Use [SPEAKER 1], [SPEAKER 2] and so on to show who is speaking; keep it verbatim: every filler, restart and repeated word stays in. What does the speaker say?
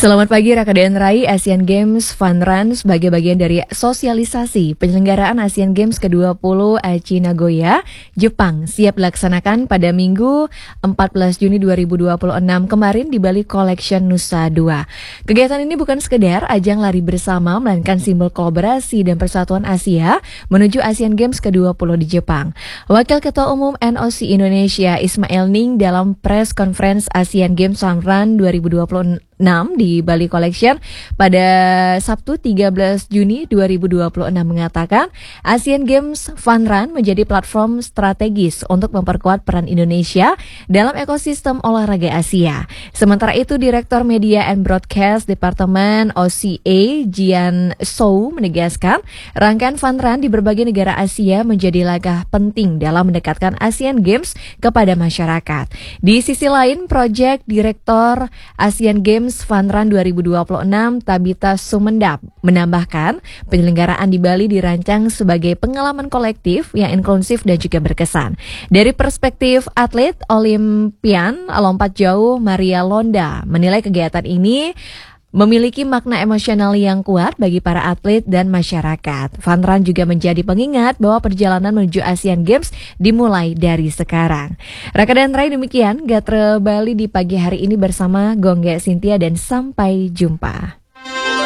[SPEAKER 1] Selamat pagi Rakadaan Rai. Asian Games Fun Run sebagai bagian dari sosialisasi penyelenggaraan Asian Games ke dua puluh Aichi Nagoya, Jepang siap dilaksanakan pada Minggu empat belas Juni dua ribu dua puluh enam kemarin di Bali Collection Nusa Dua. Kegiatan ini bukan sekedar ajang lari bersama, melainkan simbol kolaborasi dan persatuan Asia menuju Asian Games ke dua puluh di Jepang. Wakil Ketua Umum N O C Indonesia Ismail Ning dalam press conference Asian Games Fun Run dua ribu dua puluh enam di Bali Collection pada Sabtu tiga belas Juni dua ribu dua puluh enam mengatakan Asian Games Fun Run menjadi platform strategis untuk memperkuat peran Indonesia dalam ekosistem olahraga Asia. Sementara itu Direktur Media and Broadcast Departemen O C A Jian Sou menegaskan rangkaian Fun Run di berbagai negara Asia menjadi langkah penting dalam mendekatkan Asian Games kepada masyarakat. Di sisi lain, Project Direktur Asian Games Fun Run dua ribu dua puluh enam Tabita Sumendap menambahkan penyelenggaraan di Bali dirancang sebagai pengalaman kolektif yang inklusif dan juga berkesan. Dari perspektif atlet Olimpian lompat jauh Maria Londa menilai kegiatan ini memiliki makna emosional yang kuat bagi para atlet dan masyarakat. Fun Run juga menjadi pengingat bahwa perjalanan menuju Asian Games dimulai dari sekarang. Raka dan Rai, demikian Gatre Bali di pagi hari ini bersama Gongge Cynthia dan sampai jumpa.